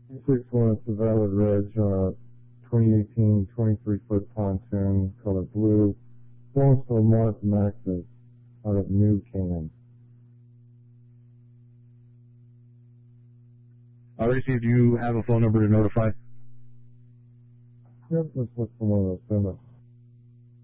6-1, it's a Valid Ridge, 2018 23-foot pontoon, color blue. Belongs to Mark Maxis out of New Canaan. All right, do you have a phone number to notify? Yep, let's look for one of those.